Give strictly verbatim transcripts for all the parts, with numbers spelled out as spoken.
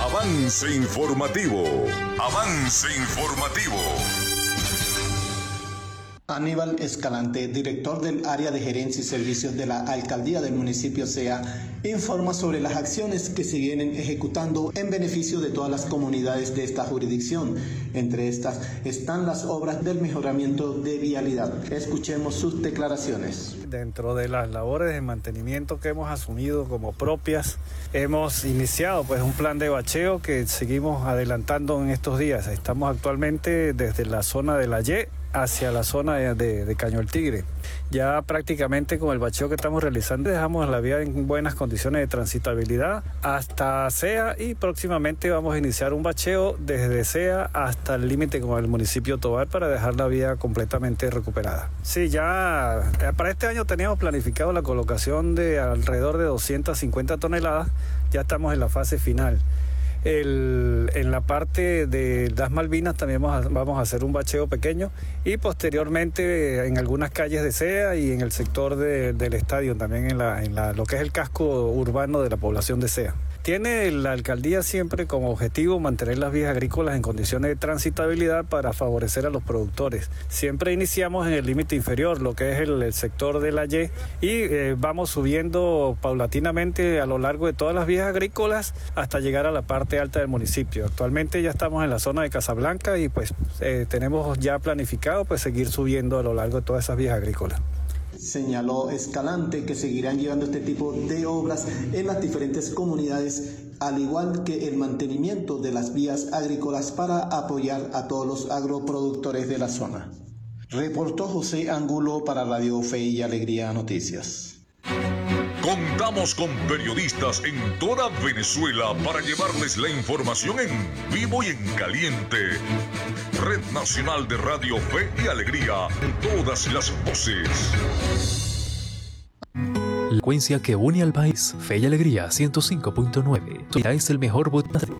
Avance informativo. Avance informativo. Aníbal Escalante, director del área de gerencia y servicios de la alcaldía del municipio Sea, informa sobre las acciones que se vienen ejecutando en beneficio de todas las comunidades de esta jurisdicción. Entre estas están las obras del mejoramiento de vialidad. Escuchemos sus declaraciones. Dentro de las labores de mantenimiento que hemos asumido como propias, hemos iniciado pues un plan de bacheo que seguimos adelantando en estos días. Estamos actualmente desde la zona de la Y hacia la zona de, de, de Caño el Tigre. Ya prácticamente con el bacheo que estamos realizando dejamos la vía en buenas condiciones de transitabilidad hasta Sea, y próximamente vamos a iniciar un bacheo desde Sea hasta el límite con el municipio Tovar para dejar la vía completamente recuperada. Sí, ya para este año teníamos planificado la colocación de alrededor de doscientas cincuenta toneladas, ya estamos en la fase final. El, en la parte de las Malvinas también vamos a, vamos a hacer un bacheo pequeño, y posteriormente en algunas calles de Sea y en el sector de, del estadio, también en, la, en la, lo que es el casco urbano de la población de Sea. Tiene la alcaldía siempre como objetivo mantener las vías agrícolas en condiciones de transitabilidad para favorecer a los productores. Siempre iniciamos en el límite inferior, lo que es el, el sector de la Y, y eh, vamos subiendo paulatinamente a lo largo de todas las vías agrícolas hasta llegar a la parte alta del municipio. Actualmente ya estamos en la zona de Casablanca y pues eh, tenemos ya planificado pues seguir subiendo a lo largo de todas esas vías agrícolas. Señaló Escalante que seguirán llevando este tipo de obras en las diferentes comunidades, al igual que el mantenimiento de las vías agrícolas para apoyar a todos los agroproductores de la zona. Reportó José Angulo para Radio Fe y Alegría Noticias. Contamos con periodistas en toda Venezuela para llevarles la información en vivo y en caliente. Red Nacional de Radio Fe y Alegría, todas las voces. La frecuencia que une al país, Fe y Alegría ciento cinco punto nueve. Ya es el mejor botón.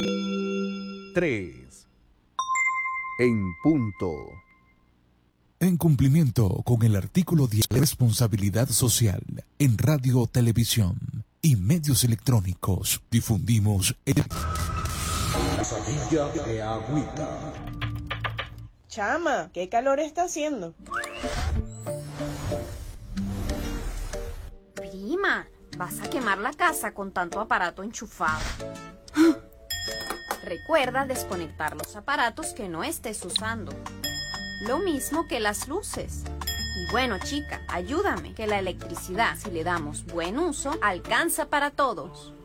tres. En punto. En cumplimiento con el artículo diez de responsabilidad social en radio, televisión y medios electrónicos, difundimos el... Pasadilla de agüita. Chama, ¿qué calor está haciendo? Prima, vas a quemar la casa con tanto aparato enchufado. Recuerda desconectar los aparatos que no estés usando. Lo mismo que las luces. Y bueno, chica, ayúdame, que la electricidad, si le damos buen uso, alcanza para todos.